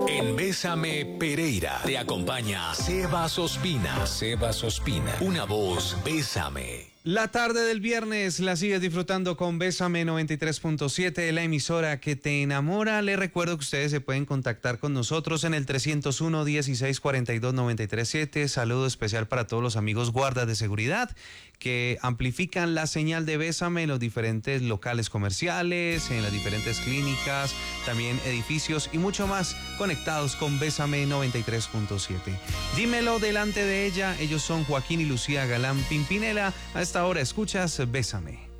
En Bésame Pereira te acompaña Sebas Ospina. Sebas Ospina, una voz Bésame. La tarde del viernes la sigues disfrutando con Bésame 93.7, la emisora que te enamora. Les recuerdo que ustedes se pueden contactar con nosotros en el 301-1642-937. Saludo especial para todos los amigos guardas de seguridad que amplifican la señal de Bésame en los diferentes locales comerciales, en las diferentes clínicas, también edificios y mucho más conectados con Bésame 93.7. Dímelo delante de ella, ellos son Joaquín y Lucía Galán Pimpinela. A esta hora escuchas Bésame.